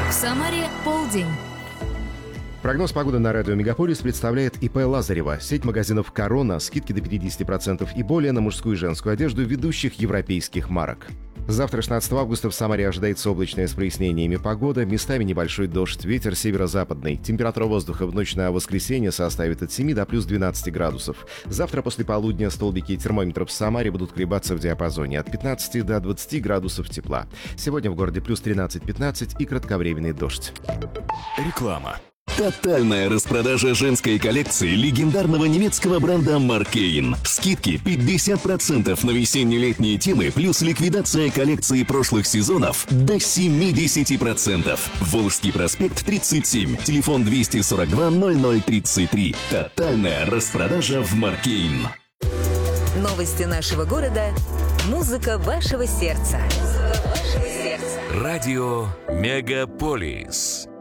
В Самаре полдень. Прогноз погоды на радио «Мегаполис» представляет ИП Лазарева. Сеть магазинов «Корона», скидки до 50% и более на мужскую и женскую одежду ведущих европейских марок. Завтра, 16 августа, в Самаре ожидается облачная с прояснениями погода, местами небольшой дождь, ветер северо-западный. Температура воздуха в ночь на воскресенье составит от 7 до плюс 12 градусов. Завтра после полудня столбики термометров в Самаре будут колебаться в диапазоне от 15 до 20 градусов тепла. Сегодня в городе плюс 13-15 и кратковременный дождь. Реклама. Тотальная распродажа женской коллекции легендарного немецкого бренда Маркейн. Скидки 50% на весенне-летние темы, плюс ликвидация коллекции прошлых сезонов до 70%. Волжский проспект 37, телефон 242 0033. Тотальная распродажа в Маркейн. Новости нашего города. Музыка вашего сердца. Радио «Мегаполис».